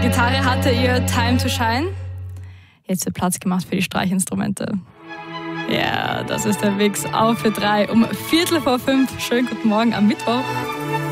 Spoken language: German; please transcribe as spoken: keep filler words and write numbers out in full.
Gitarre hatte ihr Time to Shine. Jetzt wird Platz gemacht für die Streichinstrumente. Ja, das ist der Mix auf für drei um Viertel vor fünf. Schönen guten Morgen am Mittwoch.